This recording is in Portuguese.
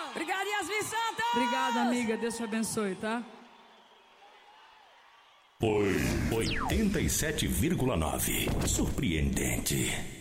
Obrigada, Yasmin Santos. Obrigada, amiga. Deus te abençoe, tá? Foi 87,9. Surpreendente.